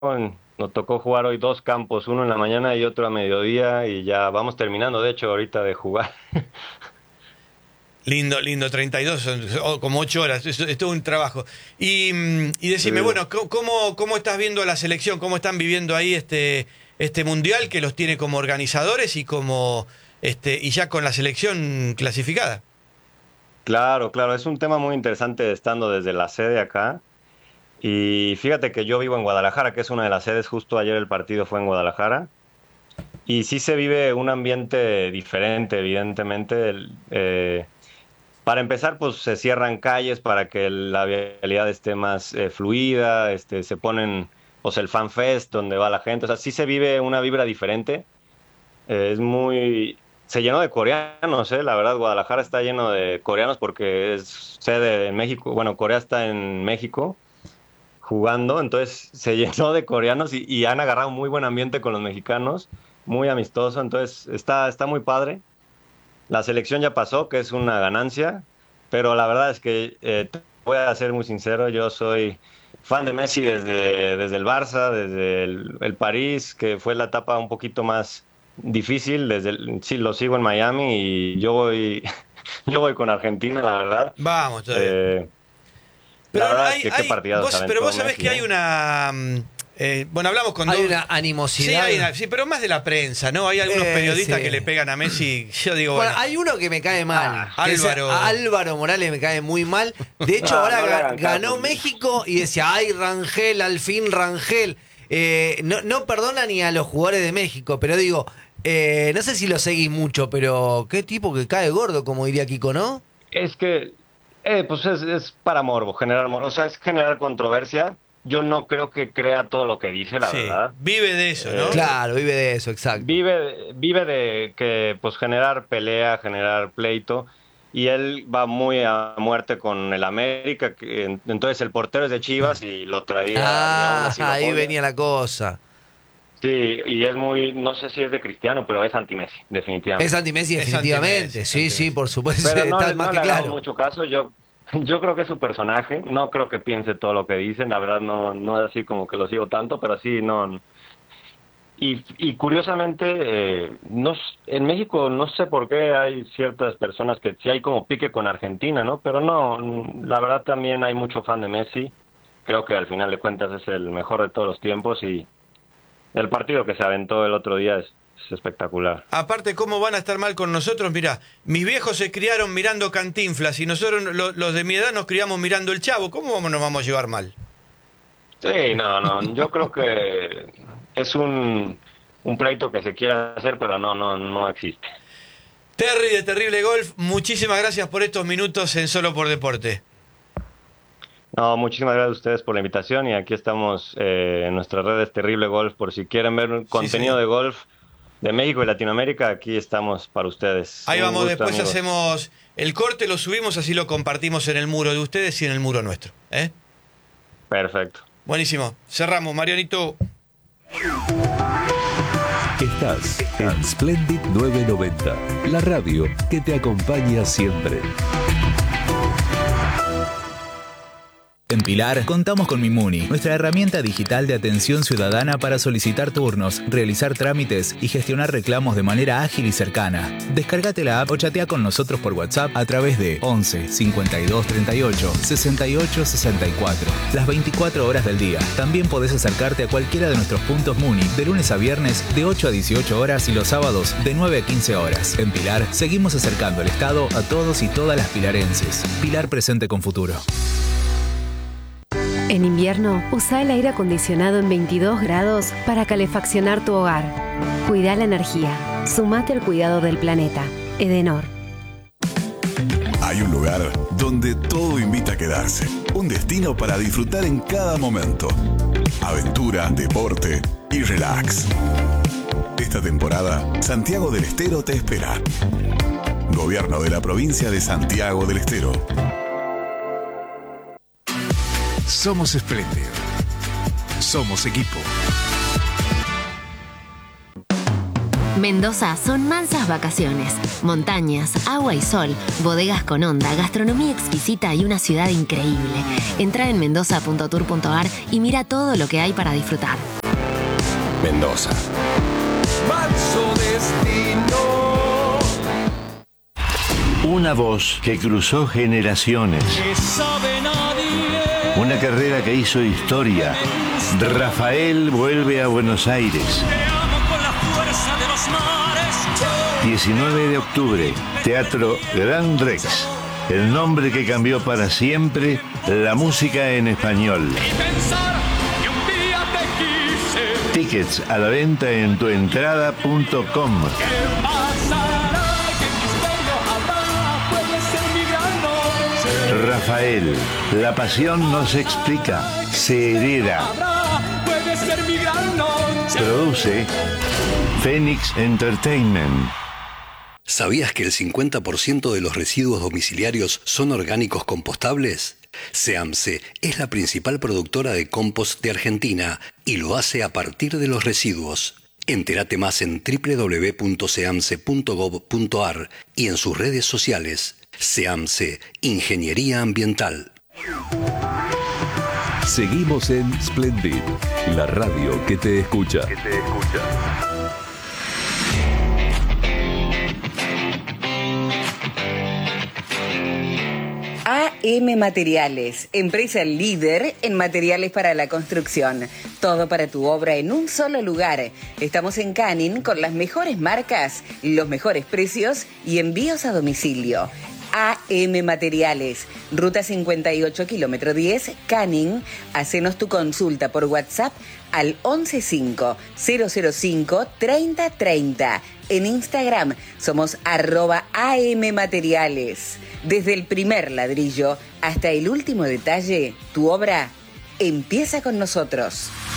Nos tocó jugar hoy dos campos, uno en la mañana y otro a mediodía, y ya vamos terminando, de hecho, ahorita de jugar. Lindo, lindo, 32, como 8 horas, es todo un trabajo. Y decime, Sí. bueno, ¿cómo estás viendo a la selección? ¿Cómo están viviendo ahí este mundial que los tiene como organizadores y y ya con la selección clasificada? Claro, claro, es un tema muy interesante estando desde la sede acá. Y fíjate que yo vivo en Guadalajara, que es una de las sedes, justo ayer el partido fue en Guadalajara. Y sí se vive un ambiente diferente, evidentemente. Para empezar, pues se cierran calles para que la vialidad esté más fluida, se ponen, pues el fan fest donde va la gente, o sea, sí se vive una vibra diferente. Es muy, se llenó de coreanos, la verdad, Guadalajara está lleno de coreanos porque es sede en México, bueno, Corea está en México jugando, entonces se llenó de coreanos y han agarrado muy buen ambiente con los mexicanos, muy amistoso, entonces está muy padre. La selección ya pasó, que es una ganancia, pero la verdad es que te voy a ser muy sincero, yo soy fan de Messi desde el Barça, desde el París, que fue la etapa un poquito más difícil, sí, lo sigo en Miami y yo voy, yo voy con Argentina, la verdad. Vamos todavía. Eh, Pero la verdad es que qué partidazo se pero aventó vos sabés Messi, que hay ¿eh? una... bueno, hablamos con Hay dos... una Sí, animosidad. sí, pero más de la prensa, ¿no? Hay algunos periodistas Sí. que le pegan a Messi. Yo digo, Bueno, bueno, hay uno que me cae mal. que es Álvaro. Álvaro Morales me cae muy mal. De hecho, Ah, ahora no le hagan ganó caso. México y decía, ay, Rangel, al fin Rangel. No perdona ni a los jugadores de México, pero digo, no sé si lo seguís mucho, pero qué tipo que cae gordo, como diría Kiko, ¿no? Es que, pues es para morbo, generar morbo, o sea, es generar controversia. Yo no creo que crea todo lo que dice, la Sí, verdad. vive de eso, ¿no? Claro, vive de eso, exacto. Vive de que, pues, generar pelea, generar pleito, y él va muy a muerte con el América, entonces el portero es de Chivas y lo traía y aún Ah, así lo ahí apoya. venía la cosa. Sí, y es muy, no sé si es de Cristiano, pero es anti-Messi, Es definitivamente. anti-Messi Es definitivamente. anti-Messi, Sí, sí, anti-Messi. por supuesto, Pero está más no que le hagamos claro. mucho caso. Yo creo que es su personaje. No creo que piense todo lo que dicen. La verdad no es así como que lo sigo tanto, pero sí, no. Y curiosamente, en México no sé por qué hay ciertas personas que sí hay como pique con Argentina, ¿no? Pero no, la verdad también hay mucho fan de Messi. Creo que al final de cuentas es el mejor de todos los tiempos y el partido que se aventó el otro día es espectacular. Aparte, ¿cómo van a estar mal con nosotros? Mirá, mis viejos se criaron mirando Cantinflas y nosotros, los de mi edad, nos criamos mirando El Chavo. ¿Cómo nos vamos a llevar mal? Sí, no, yo creo que es un pleito que se quiere hacer, pero no existe. Terry de Terrible Golf, muchísimas gracias por estos minutos en Solo por Deporte. No, muchísimas gracias a ustedes por la invitación y aquí estamos en nuestras redes Terrible Golf por si quieren ver un Sí, contenido señor. de golf de México y Latinoamérica, aquí estamos para ustedes. Ahí Un vamos, gusto, después amigos. hacemos el corte, lo subimos, así lo compartimos en el muro de ustedes y en el muro nuestro. ¿Eh? Perfecto. Buenísimo. Cerramos, Marianito. Estás en Splendid 990, la radio que te acompaña siempre. En Pilar contamos con Mimuni, nuestra herramienta digital de atención ciudadana para solicitar turnos, realizar trámites y gestionar reclamos de manera ágil y cercana. Descárgate la app o chatea con nosotros por WhatsApp a través de 11 52 38 68 64. Las 24 horas del día. También podés acercarte a cualquiera de nuestros puntos Muni de lunes a viernes de 8 a 18 horas y los sábados de 9 a 15 horas. En Pilar seguimos acercando el Estado a todos y todas las pilarenses. Pilar presente con futuro. En invierno, usa el aire acondicionado en 22 grados para calefaccionar tu hogar. Cuida la energía. Sumate al cuidado del planeta. Edenor. Hay un lugar donde todo invita a quedarse. Un destino para disfrutar en cada momento. Aventura, deporte y relax. Esta temporada, Santiago del Estero te espera. Gobierno de la provincia de Santiago del Estero. Somos espléndidos. Somos equipo. Mendoza son mansas vacaciones, montañas, agua y sol, bodegas con onda, gastronomía exquisita y una ciudad increíble. Entra en mendoza.tour.ar y mira todo lo que hay para disfrutar. Mendoza. Manso destino. Una voz que cruzó generaciones. Que sabe nadie. Una carrera que hizo historia. Rafael vuelve a Buenos Aires. Te amo con la fuerza de los mares. 19 de octubre, Teatro Gran Rex. El nombre que cambió para siempre la música en español. Y pensar que un día te quise. Tickets a la venta en tuentrada.com. ¿Qué pasará? ¿Qué misterio habrá? Puede ser mi gran noche. Rafael, la pasión no se explica, se hereda. Habrá, puede ser mi gran noche. Produce Phoenix Entertainment. ¿Sabías que el 50% de los residuos domiciliarios son orgánicos compostables? SEAMSE es la principal productora de compost de Argentina y lo hace a partir de los residuos. Entérate más en www.seamse.gov.ar y en sus redes sociales. SEAMSE, Ingeniería Ambiental. Seguimos en Splendid, la radio que te escucha. AM Materiales, empresa líder en materiales para la construcción. Todo para tu obra en un solo lugar. Estamos en Canning con las mejores marcas, los mejores precios y envíos a domicilio. AM Materiales, Ruta 58, kilómetro 10, Canning. Hacenos tu consulta por WhatsApp al 115-005-3030. En Instagram somos @AM Materiales. Desde el primer ladrillo hasta el último detalle, tu obra empieza con nosotros.